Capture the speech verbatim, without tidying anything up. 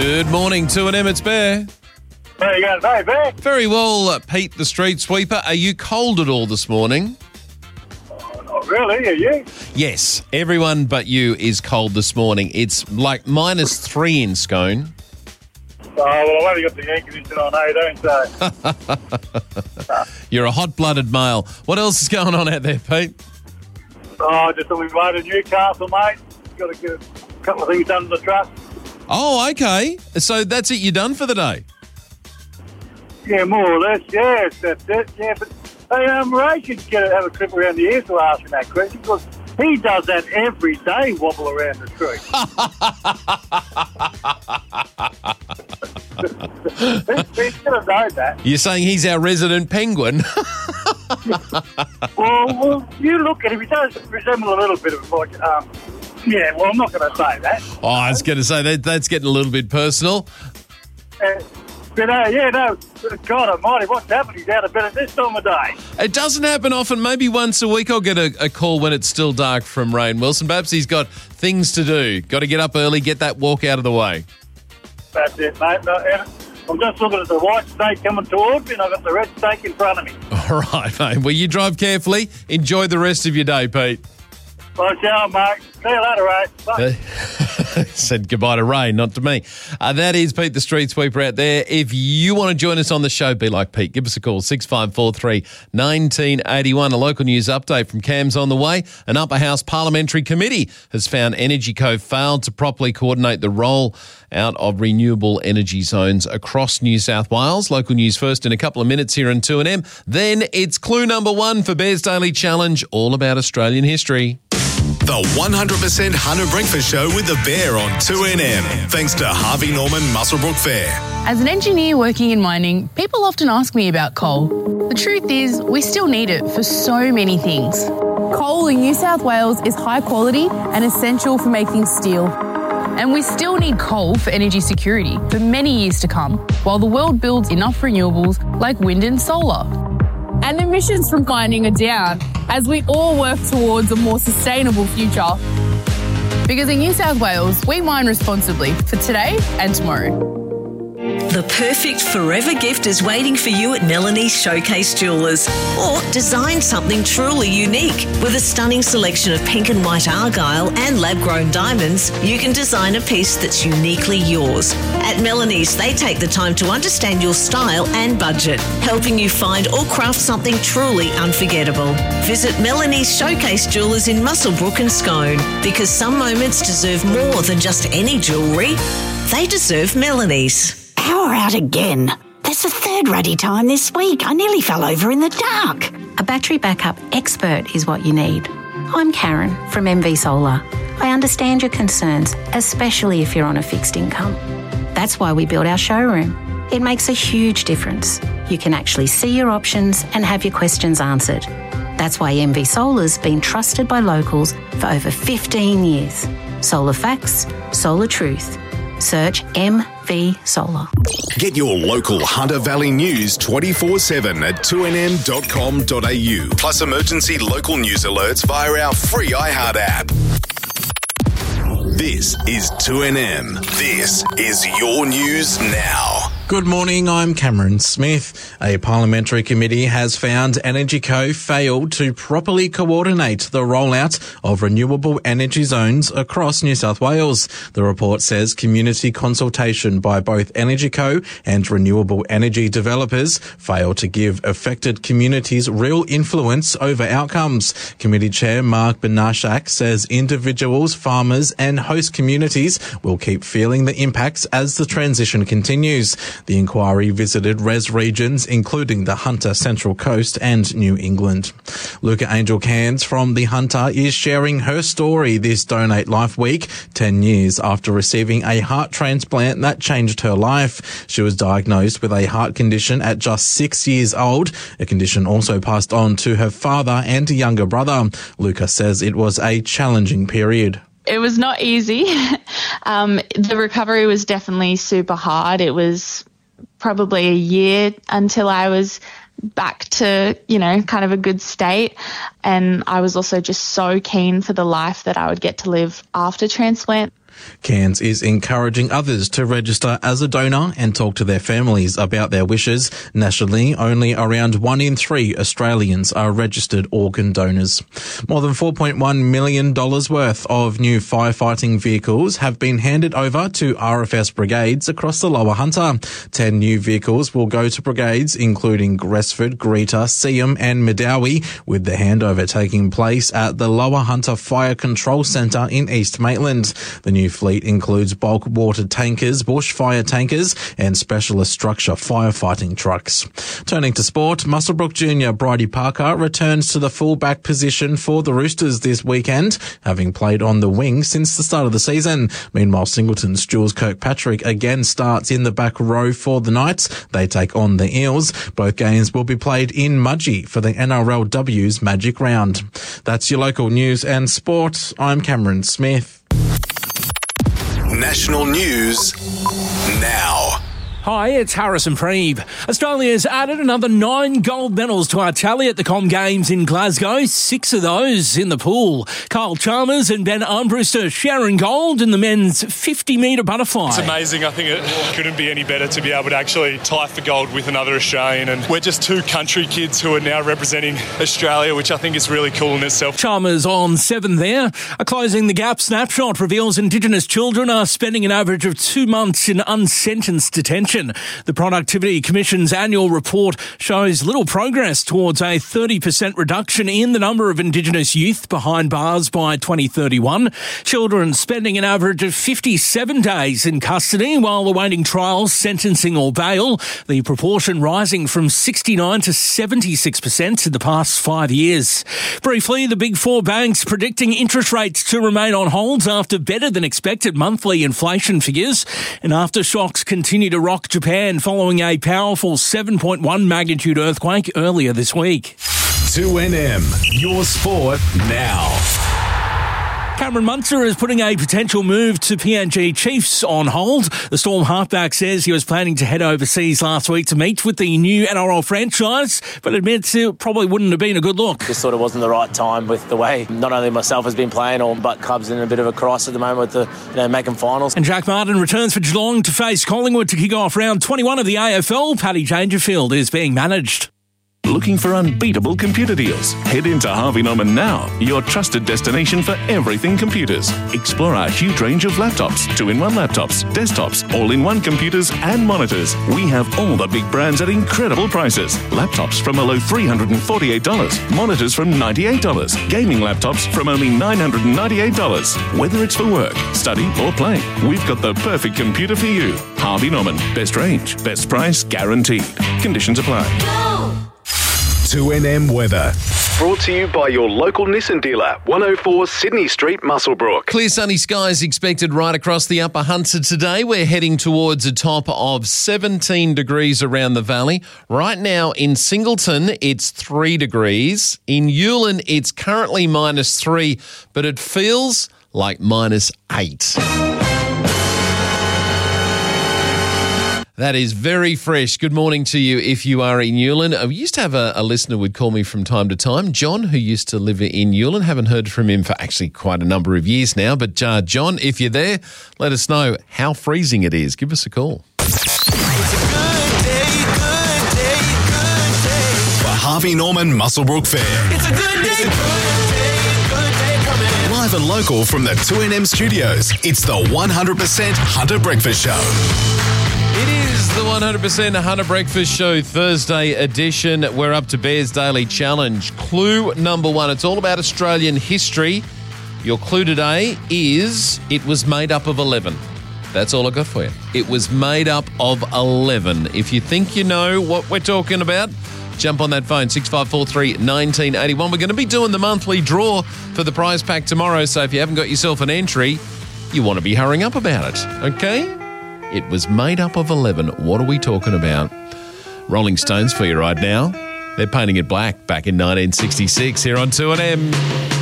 Good morning, two N M, it's Bear. There you go, hey, Bear. Very well, uh, Pete the street sweeper. Are you cold at all this morning? Oh, not really, are you? Yes, everyone but you is cold this morning. It's like minus three in Scone. Oh, well, I've only got the air conditioner on, eh, don't so. You're a hot-blooded male. What else is going on out there, Pete? Oh, just on my way to Newcastle, mate. Got to get a couple of things done to the truck. Oh, okay. So that's it, you're done for the day? Yeah, more or less, yes, that's it, yeah. But, hey, um, Ray should get a, have a trip around the ears to ask him that question, because he does that every day, wobble around the tree. He should have known that. You're saying he's our resident penguin? well, well, you look at him, he does resemble a little bit of like, um, yeah, well, I'm not going to say that. Oh, I was going to say that that's getting a little bit personal. Uh, but, uh, yeah, no, God almighty, what's happening? He's out of bed at this time of day. It doesn't happen often. Maybe once a week I'll get a, a call when it's still dark from Rain Wilson. Perhaps he's got things to do. Got to get up early, get that walk out of the way. That's it, mate. No, and I'm just looking at the white steak coming towards me, and I've got the red steak in front of me. All right, mate. Well, you drive carefully. Enjoy the rest of your day, Pete. Well, ciao, mate. See you later, Ray. Bye. Said goodbye to Ray, not to me. Uh, that is Pete the street sweeper out there. If you want to join us on the show, be like Pete. Give us a call, six five four three, one nine eight one. A local news update from Cam's on the way. An upper house parliamentary committee has found EnergyCo failed to properly coordinate the roll out of renewable energy zones across New South Wales. Local news first in a couple of minutes here in two N M. Then it's clue number one for Bear's Daily Challenge, all about Australian history. The one hundred percent Hunter Breakfast Show with the Bear on two N M. Thanks to Harvey Norman Muswellbrook Fair. As an engineer working in mining, people often ask me about coal. The truth is, we still need it for so many things. Coal in New South Wales is high quality and essential for making steel. And we still need coal for energy security for many years to come, while the world builds enough renewables like wind and solar. And emissions from mining are down as we all work towards a more sustainable future. Because in New South Wales, we mine responsibly for today and tomorrow. The perfect forever gift is waiting for you at Melanie's Showcase Jewellers. Or design something truly unique. With a stunning selection of pink and white argyle and lab-grown diamonds, you can design a piece that's uniquely yours. At Melanie's, they take the time to understand your style and budget, helping you find or craft something truly unforgettable. Visit Melanie's Showcase Jewellers in Muswellbrook and Scone, because some moments deserve more than just any jewellery. They deserve Melanie's. Power out again. That's the third ruddy time this week. I nearly fell over in the dark. A battery backup expert is what you need. I'm Karen from M V Solar. I understand your concerns, especially if you're on a fixed income. That's why we built our showroom. It makes a huge difference. You can actually see your options and have your questions answered. That's why M V Solar's been trusted by locals for over fifteen years. Solar facts, solar truth. Search M V Solar. Get your local Hunter Valley news twenty-four seven at two n m dot com dot a u. Plus emergency local news alerts via our free iHeart app. This is two N M. This is your news now. Good morning, I'm Cameron Smith. A parliamentary committee has found EnergyCo failed to properly coordinate the rollout of renewable energy zones across New South Wales. The report says community consultation by both EnergyCo and renewable energy developers failed to give affected communities real influence over outcomes. Committee Chair Mark Benashak says individuals, farmers and host communities will keep feeling the impacts as the transition continues. The inquiry visited res regions including the Hunter Central Coast and New England. Luca Angel Cairns from the Hunter is sharing her story this Donate Life Week, ten years after receiving a heart transplant that changed her life. She was diagnosed with a heart condition at just six years old. A condition also passed on to her father and younger brother. Luca says it was a challenging period. It was not easy. um, the recovery was definitely super hard. It was probably a year until I was back to, you know, kind of a good state. And I was also just so keen for the life that I would get to live after transplant. Cairns is encouraging others to register as a donor and talk to their families about their wishes. Nationally, only around one in three Australians are registered organ donors. More than four point one million dollars worth of new firefighting vehicles have been handed over to R F S brigades across the Lower Hunter. Ten new vehicles will go to brigades including Gresford, Greeta, Seaham and Medowie, with the handover taking place at the Lower Hunter Fire Control Centre in East Maitland. The new fleet includes bulk water tankers, bushfire tankers and specialist structure firefighting trucks. Turning to sport, Muswellbrook junior Bridie Parker returns to the fullback position for the Roosters this weekend, having played on the wing since the start of the season. Meanwhile, Singleton's Jules Kirkpatrick again starts in the back row for the Knights. They take on the Eels. Both games will be played in Mudgee for the N R L W's Magic Round. That's your local news and sport. I'm Cameron Smith. National news now. Hi, it's Harrison Preeb. Australia's added another nine gold medals to our tally at the Com Games in Glasgow, six of those in the pool. Kyle Chalmers and Ben Armbruster sharing gold in the men's fifty metre butterfly. It's amazing. I think it couldn't be any better to be able to actually tie for gold with another Australian. And we're just two country kids who are now representing Australia, which I think is really cool in itself. Chalmers on seven there. A Closing the Gap snapshot reveals Indigenous children are spending an average of two months in unsentenced detention. The Productivity Commission's annual report shows little progress towards a thirty percent reduction in the number of Indigenous youth behind bars by twenty thirty-one. Children spending an average of fifty-seven days in custody while awaiting trial, sentencing or bail, the proportion rising from sixty-nine to seventy-six percent in the past five years. Briefly, the big four banks predicting interest rates to remain on hold after better than expected monthly inflation figures, and aftershocks continue to rock Japan following a powerful seven point one magnitude earthquake earlier this week. two N M, your sport now. Cameron Munster is putting a potential move to P N G Chiefs on hold. The Storm halfback says he was planning to head overseas last week to meet with the new N R L franchise, but admits it probably wouldn't have been a good look. Just sort of wasn't the right time with the way not only myself has been playing, or but club's in a bit of a crisis at the moment with the, you know, making finals. And Jack Martin returns for Geelong to face Collingwood to kick off round twenty-one of the A F L. Paddy Dangerfield is being managed. Looking for unbeatable computer deals? Head into Harvey Norman now, your trusted destination for everything computers. Explore our huge range of laptops, two-in-one laptops, desktops, all-in-one computers and monitors. We have all the big brands at incredible prices. Laptops from a low three hundred forty-eight dollars, monitors from ninety-eight dollars, gaming laptops from only nine hundred ninety-eight dollars. Whether it's for work, study or play, we've got the perfect computer for you. Harvey Norman, best range, best price guaranteed. Conditions apply. two N M weather. Brought to you by your local Nissan dealer, one oh four Sydney Street, Muswellbrook. Clear sunny skies expected right across the Upper Hunter today. We're heading towards a top of seventeen degrees around the valley. Right now in Singleton, it's three degrees. In Yulin, it's currently minus three, but it feels like minus eight. That is very fresh. Good morning to you if you are in Yulin. I used to have a, a listener who would call me from time to time, John, who used to live in Yulin. Haven't heard from him for actually quite a number of years now. But uh, John, if you're there, let us know how freezing it is. Give us a call. It's a good day, good day, good day. For Harvey Norman Muswellbrook Fair. It's a good day, good day, good day coming. Live and local from the two N M studios, it's the one hundred percent Hunter Breakfast Show. It is the one hundred percent Hunter Breakfast Show Thursday edition. We're up to Bears Daily Challenge. Clue number one. It's all about Australian history. Your clue today is it was made up of eleven. That's all I got for you. It was made up of eleven. If you think you know what we're talking about, jump on that phone, six five four three, one nine eight one. We're going to be doing the monthly draw for the prize pack tomorrow, so if you haven't got yourself an entry, you want to be hurrying up about it, okay? It was made up of eleven. What are we talking about? Rolling Stones for you right now. They're painting it black back in nineteen sixty-six here on two N M.